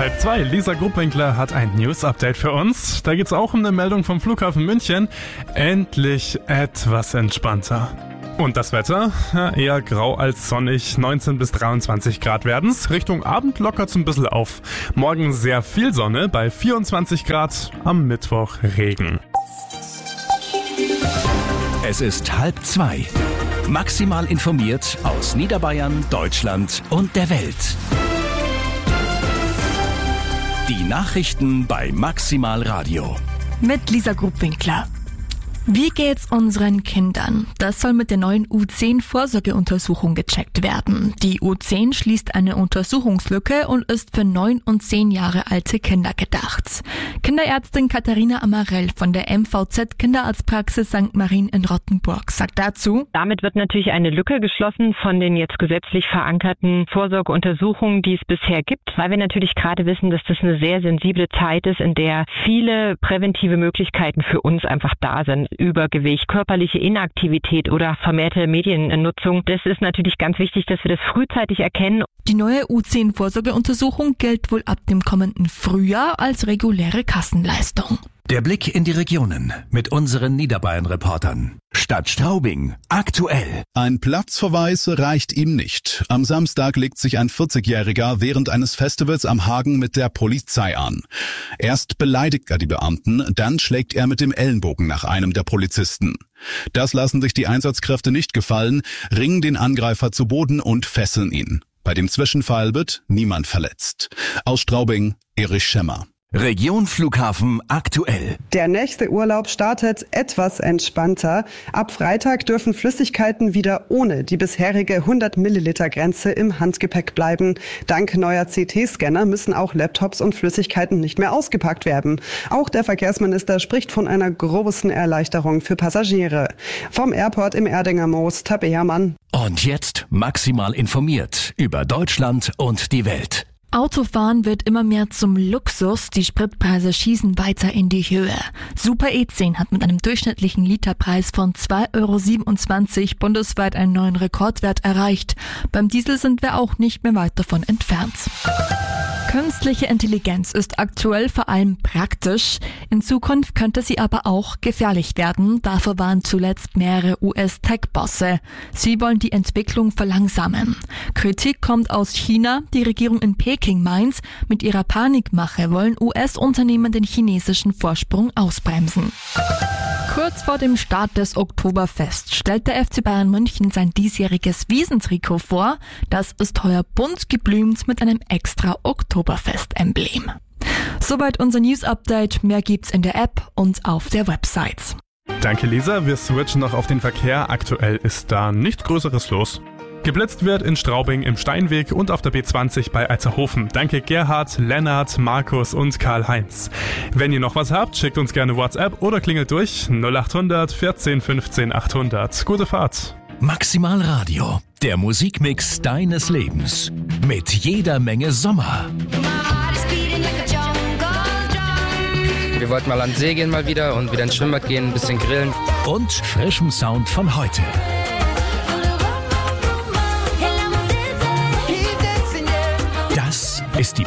2. Lisa Gruppwinkler hat ein News-Update für uns. Da geht es auch um eine Meldung vom Flughafen München. Endlich etwas entspannter. Und das Wetter? Eher grau als sonnig. 19 bis 23 Grad werden's. Richtung Abend lockert's ein bisschen auf. Morgen sehr viel Sonne bei 24 Grad. Am Mittwoch Regen. Es ist 1:30. Maximal informiert aus Niederbayern, Deutschland und der Welt. Die Nachrichten bei Maximal Radio. Mit Lisa Gruppwinkler. Wie geht's unseren Kindern? Das soll mit der neuen U10-Vorsorgeuntersuchung gecheckt werden. Die U10 schließt eine Untersuchungslücke und ist für 9 und 10 Jahre alte Kinder gedacht. Kinderärztin Katharina Amarell von der MVZ Kinderarztpraxis St. Marien in Rottenburg sagt dazu: Damit wird natürlich eine Lücke geschlossen von den jetzt gesetzlich verankerten Vorsorgeuntersuchungen, die es bisher gibt, weil wir natürlich gerade wissen, dass das eine sehr sensible Zeit ist, in der viele präventive Möglichkeiten für uns einfach da sind. Übergewicht, körperliche Inaktivität oder vermehrte Mediennutzung. Das ist natürlich ganz wichtig, dass wir das frühzeitig erkennen. Die neue U10-Vorsorgeuntersuchung gilt wohl ab dem kommenden Frühjahr als reguläre Kassenleistung. Der Blick in die Regionen mit unseren Niederbayern-Reportern. Stadt Straubing, aktuell. Ein Platzverweis reicht ihm nicht. Am Samstag legt sich ein 40-Jähriger während eines Festivals am Hagen mit der Polizei an. Erst beleidigt er die Beamten, dann schlägt er mit dem Ellenbogen nach einem der Polizisten. Das lassen sich die Einsatzkräfte nicht gefallen, ringen den Angreifer zu Boden und fesseln ihn. Bei dem Zwischenfall wird niemand verletzt. Aus Straubing, Erich Schemmer. Region Flughafen aktuell. Der nächste Urlaub startet etwas entspannter. Ab Freitag dürfen Flüssigkeiten wieder ohne die bisherige 100 Milliliter Grenze im Handgepäck bleiben. Dank neuer CT-Scanner müssen auch Laptops und Flüssigkeiten nicht mehr ausgepackt werden. Auch der Verkehrsminister spricht von einer großen Erleichterung für Passagiere. Vom Airport im Erdinger Moos, Tabea Mann. Und jetzt maximal informiert über Deutschland und die Welt. Autofahren wird immer mehr zum Luxus, die Spritpreise schießen weiter in die Höhe. Super E10 hat mit einem durchschnittlichen Literpreis von 2,27 € bundesweit einen neuen Rekordwert erreicht. Beim Diesel sind wir auch nicht mehr weit davon entfernt. Künstliche Intelligenz ist aktuell vor allem praktisch. In Zukunft könnte sie aber auch gefährlich werden. Dafür waren zuletzt mehrere US-Tech-Bosse. Sie wollen die Entwicklung verlangsamen. Kritik kommt aus China. Die Regierung in Peking meint, mit ihrer Panikmache wollen US-Unternehmen den chinesischen Vorsprung ausbremsen. Kurz vor dem Start des Oktoberfests stellt der FC Bayern München sein diesjähriges Wiesentrikot vor. Das ist heuer bunt geblümt mit einem extra Oktoberfest-Emblem. Soweit unser News-Update. Mehr gibt's in der App und auf der Website. Danke Lisa, wir switchen noch auf den Verkehr. Aktuell ist da nichts Größeres los. Geblitzt wird in Straubing im Steinweg und auf der B20 bei Alzerhofen. Danke Gerhard, Lennart, Markus und Karl-Heinz. Wenn ihr noch was habt, schickt uns gerne WhatsApp oder klingelt durch 0800 14 15 800. Gute Fahrt. Maximal Radio, der Musikmix deines Lebens. Mit jeder Menge Sommer. Wir wollten mal an den See gehen mal wieder und wieder ins Schwimmbad gehen, ein bisschen grillen. Und frischem Sound von heute. Das ist die